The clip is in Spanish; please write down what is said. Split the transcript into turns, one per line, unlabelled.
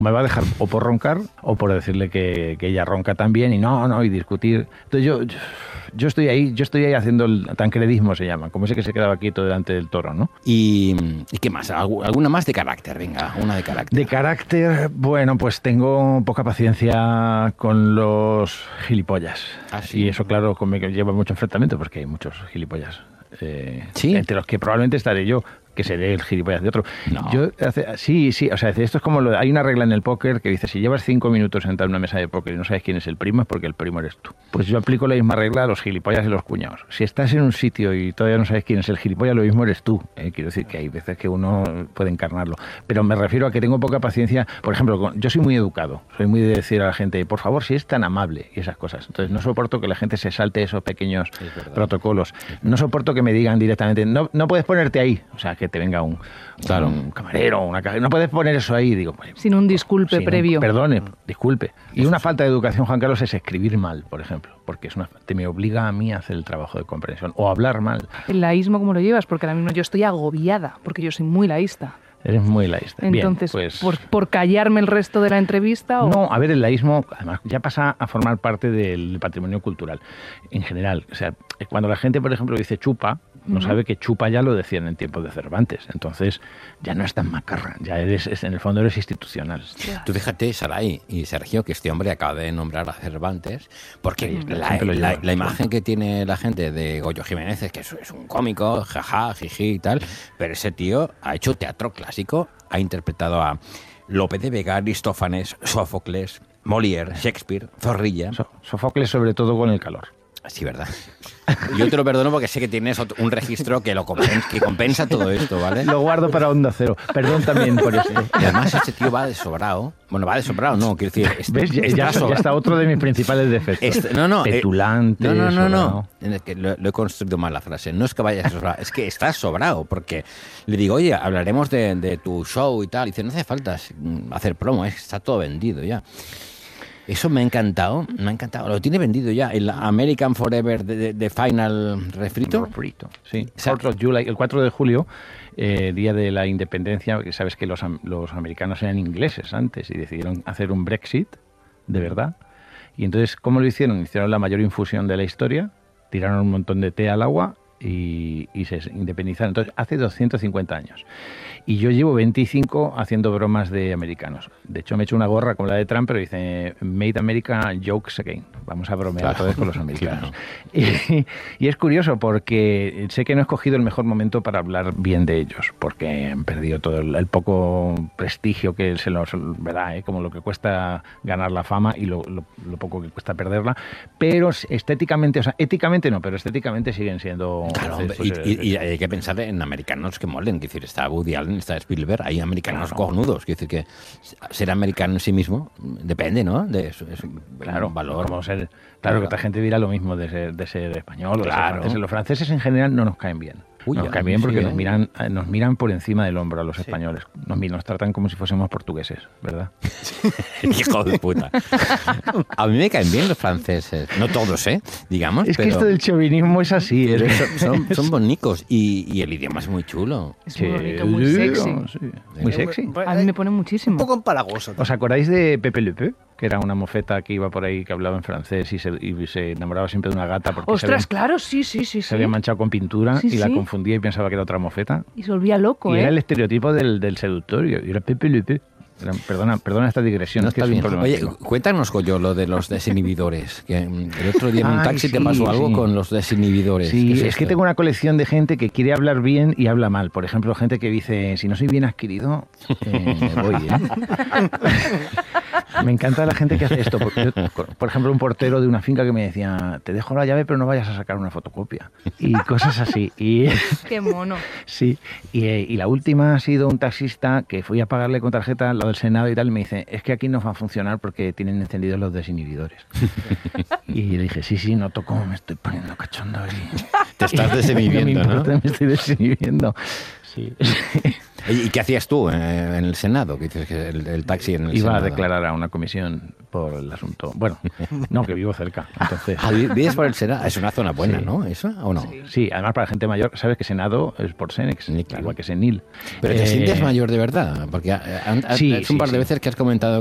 Me va a dejar o por roncar o por decirle que ella ronca también y discutir. Entonces yo estoy ahí haciendo el tancredismo, se llama, como ese que se quedaba quieto delante del toro, ¿no?
¿Y qué más? ¿Alguna más de carácter? Venga, una de carácter.
De carácter, bueno, pues tengo poca paciencia con los gilipollas.
¿Ah, sí?
Y eso, claro, me lleva mucho enfrentamiento porque hay muchos gilipollas.
¿Sí?
Entre los que probablemente estaré yo, que seré el gilipollas de otro.
No.
Sí, o sea, esto es como hay una regla en el póker que dice, si llevas 5 minutos sentado en una mesa de póker y no sabes quién es el primo, es porque el primo eres tú. Pues yo aplico la misma regla a los gilipollas y los cuñados. Si estás en un sitio y todavía no sabes quién es el gilipollas, lo mismo eres tú. Quiero decir que hay veces que uno puede encarnarlo. Pero me refiero a que tengo poca paciencia. Por ejemplo, yo soy muy educado. Soy muy de decir a la gente, por favor, si es tan amable y esas cosas. Entonces no soporto que la gente se salte esos pequeños protocolos. No soporto que me digan directamente, no puedes ponerte ahí. O sea, que te venga un camarero, una cajera. No puedes poner eso ahí, digo.
Sin un disculpe previo.
Perdone, disculpe. Y una falta de educación, Juan Carlos, es escribir mal, por ejemplo, porque me obliga a mí a hacer el trabajo de comprensión o hablar mal.
¿El laísmo cómo lo llevas? Porque ahora mismo yo estoy agobiada, porque yo soy muy laísta.
Eres muy laísta.
Entonces,
bien, pues,
¿por callarme el resto de la entrevista? ¿O?
No, a ver, el laísmo además ya pasa a formar parte del patrimonio cultural en general. O sea, cuando la gente, por ejemplo, dice chupa, no sabe que chupa ya lo decían en tiempos de Cervantes. Entonces, ya no es tan macarra, ya en el fondo eres institucional.
Tú fíjate, Saray y Sergio, que este hombre acaba de nombrar a Cervantes, porque la imagen que tiene la gente de Goyo Jiménez es que es un cómico, jaja, jiji y tal, pero ese tío ha hecho teatro clásico, ha interpretado a Lope de Vega, Aristófanes, Sófocles, Molière, Shakespeare, Zorrilla.
Sófocles sobre todo con el calor.
Sí, ¿verdad? Yo te lo perdono porque sé que tienes un registro que compensa todo esto, ¿vale?
Lo guardo para Onda Cero. Perdón también por esto.
Y además este tío va de sobrado. Bueno, va de sobrado, no, quiero decir...
¿Ves? Ya está otro de mis principales defectos. Petulante.
No. Es que lo he construido mal la frase. No es que vayas sobrado, es que estás sobrado. Porque le digo, oye, hablaremos de tu show y tal. Y dice, no hace falta hacer promo, está todo vendido ya. Eso me ha encantado. Lo tiene vendido ya. El American Forever de Final refrito.
Sí. 4 of July, el 4 de julio, día de la independencia, que sabes que los americanos eran ingleses antes y decidieron hacer un Brexit, de verdad. Y entonces, ¿cómo lo hicieron? Hicieron la mayor infusión de la historia, tiraron un montón de té al agua y se independizaron. Entonces, hace 250 años. Y yo llevo 25 haciendo bromas de americanos. De hecho, me he hecho una gorra como la de Trump, pero dice Made America Jokes Again. Vamos a bromear otra vez con los americanos. Claro. Y es curioso porque sé que no he escogido el mejor momento para hablar bien de ellos, porque han perdido todo el poco prestigio que se los... ¿verdad? Como lo que cuesta ganar la fama y lo poco que cuesta perderla. Pero estéticamente, o sea, éticamente no, pero estéticamente siguen siendo...
Claro, y hay que pensar en americanos que molen. Es decir, está Woody Allen, está Spielberg, hay americanos cojonudos. Es decir, que ser americano en sí mismo depende, ¿no? Es un valor.
Claro, que otra gente dirá lo mismo de ser español o de ser francés. Los franceses en general no nos caen bien. Nos caen bien porque nos miran por encima del hombro a los españoles. Nos tratan como si fuésemos portugueses, ¿verdad?
Hijo de puta. A mí me caen bien los franceses. No todos, digamos.
Es que esto del chauvinismo es así.
Son bonicos y el idioma es muy chulo.
Es muy bonito, muy sexy.
Muy sexy.
A mí me pone muchísimo.
Un poco empalagoso.
¿Os acordáis de Pepe Le Pew? Que era una mofeta que iba por ahí, que hablaba en francés y se enamoraba siempre de una gata. Porque
¡ostras, claro! Sí.
Se había manchado con pintura y la confundía y pensaba que era otra mofeta.
Y se volvía loco,
y era el estereotipo del seductor. Y era Pepe Le Pew. Perdona esta digresión.
No está bien. Oye, cuéntanos, Goyo, lo de los desinhibidores. Que el otro día en un taxi te pasó algo con los desinhibidores.
Sí, es que tengo una colección de gente que quiere hablar bien y habla mal. Por ejemplo, gente que dice, si no soy bien adquirido, me voy, Me encanta la gente que hace esto. Por ejemplo, un portero de una finca que me decía, te dejo la llave, pero no vayas a sacar una fotocopia. Y cosas así.
¡Qué mono!
Sí. Y la última ha sido un taxista que fui a pagarle con tarjeta al lado del Senado y tal, y me dice, es que aquí no va a funcionar porque tienen encendidos los desinhibidores. Y le dije, sí, noto cómo me estoy poniendo cachondo y...
Te estás desinhibiendo, ¿no?
Me estoy desinhibiendo. Sí.
¿Y qué hacías tú en el Senado? ¿Qué dices que el taxi en el
Iba
Senado?
a declarar a una comisión por el asunto. Bueno, no, que vivo cerca. Entonces,
¿Vives por el Senado? Es una zona buena,
Sí.
¿no? ¿Eso o no?
sí, además para la gente mayor, sabes que Senado es por Senex,
Sí, claro.
igual que Senil.
Pero te sientes mayor de verdad, porque
Sí,
es un par de
sí.
veces que has comentado